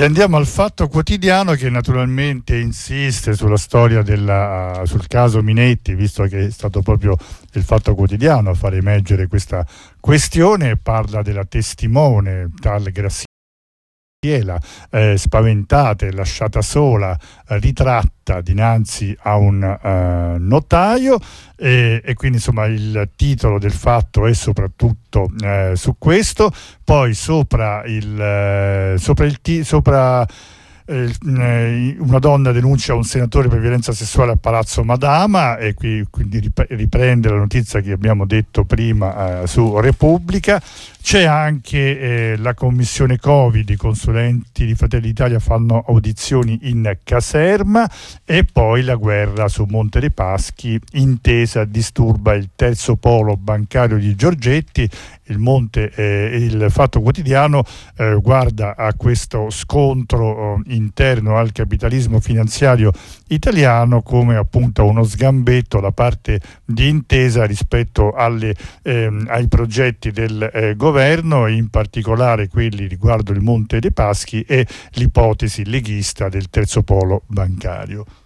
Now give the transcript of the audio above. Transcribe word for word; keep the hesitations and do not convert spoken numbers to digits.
E andiamo al Fatto Quotidiano, che naturalmente insiste sulla storia della, sul caso Minetti, visto che è stato proprio il Fatto Quotidiano a far emergere questa questione. Parla della testimone tal Graziella, eh, spaventata e lasciata sola, eh, ritratta dinanzi a un eh, notaio, e, e quindi insomma il titolo del fatto è soprattutto eh, su questo. Poi sopra il eh, sopra il ti- sopra eh, una donna denuncia un senatore per violenza sessuale a Palazzo Madama, e qui quindi rip- riprende la notizia che abbiamo detto prima eh, su Repubblica. C'è anche eh, la commissione Covid, i consulenti di Fratelli d'Italia fanno audizioni in caserma, e poi la guerra su Monte dei Paschi, intesa disturba il terzo polo bancario di Giorgetti. Il Monte, eh, il Fatto Quotidiano eh, guarda a questo scontro eh, interno al capitalismo finanziario italiano come appunto uno sgambetto da parte di Intesa rispetto alle, ehm, ai progetti del eh, governo, e in particolare quelli riguardo il Monte dei Paschi e l'ipotesi leghista del terzo polo bancario.